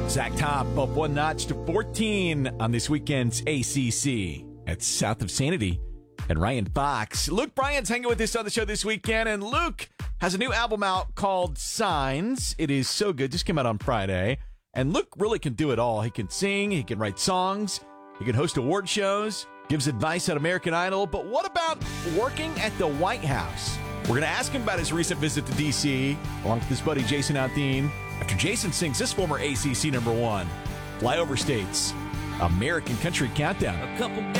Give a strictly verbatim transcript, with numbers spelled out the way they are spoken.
Zach Top up one notch to fourteen on this weekend's A C C. It's South of Sanity and Ryan Fox. Luke Bryan's hanging with us on the show this weekend, and Luke has a new album out called Signs. It is so good. Just came out on Friday. And Luke really can do it all. He can sing, he can write songs, he can host award shows, gives advice on American Idol. But what about working at the White House? We're going to ask him about his recent visit to D C, along with his buddy Jason Aldean, after Jason sings this former A C C number one, Flyover States, American Country Countdown. A couple